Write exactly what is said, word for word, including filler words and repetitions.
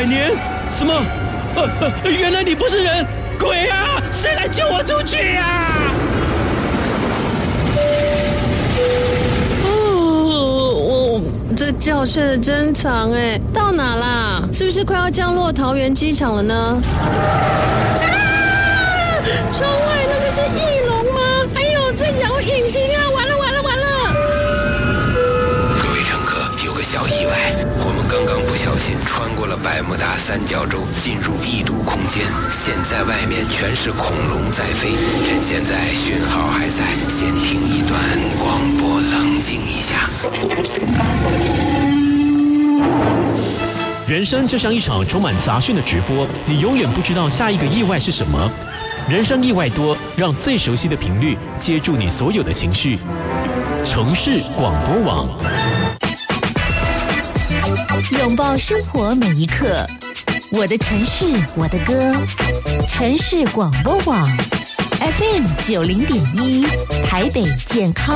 年？什么？呃呃，原来你不是人，鬼啊！谁来救我出去啊？ 哦，我这觉睡得真长哎，到哪啦？是不是快要降落桃园机场了呢？啊！窗外那个是翼龙吗？哎呦，在摇引擎啊！完了完了完了！ 各位乘客，有个小意外，我们刚刚不小心穿过了百慕大三角洲，进入异度空间。现在外面全是恐龙在飞，趁现在讯号还在，先听一段广播，冷静一下。 人生就像一场充满杂讯的直播，你永远不知道下一个意外是什么。人生意外多，让最熟悉的频率接住你所有的情绪。城市广播网， 拥抱生活每一刻，我的城市，我的歌，城市广播网 F M 九零点一，台北健康。